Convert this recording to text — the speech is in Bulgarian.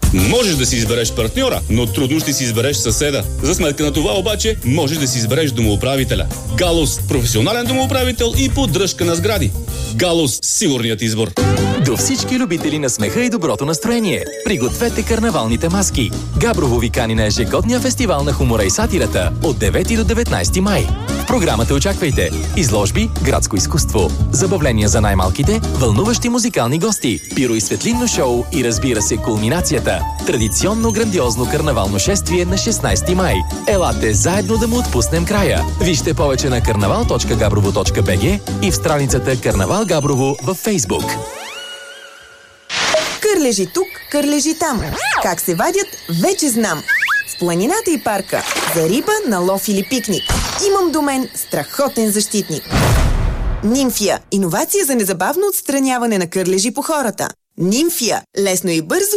Можеш да си избереш партньора, но трудно ще си избереш съседа. За сметка на това обаче, можеш да си избереш домоуправителя. Галус – професионален домоуправител и поддръжка на сгради. Галус – сигурният избор. До всички любители на смеха и доброто настроение, пригответе карнавалните маски. Габрово ви кани на ежегодния фестивал на хумора и сатирата от 9 до 19 май. В програмата очаквайте изложби, градско изкуство, забавления за най-малките, вълнуващи музикални гости, пиро и светлинно шоу и разбира се кулминацията – традиционно грандиозно карнавално шествие на 16 май. Елате заедно да му отпуснем края. Вижте повече на karnaval.gabrovo.bg и в страницата Карнавал Габрово във Фейсбук. Кърлежи тук, кърлежи там. Как се вадят, вече знам. В планината и парка. За риба, на лов или пикник. Имам до мен страхотен защитник. Нимфия – иновация за незабавно отстраняване на кърлежи по хората. Нимфия – лесно и бързо